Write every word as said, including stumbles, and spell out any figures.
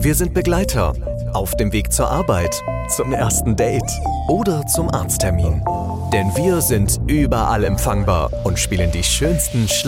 Wir sind Begleiter auf dem Weg zur Arbeit, zum ersten Date oder zum Arzttermin. Denn wir sind überall empfangbar und spielen die schönsten Schlager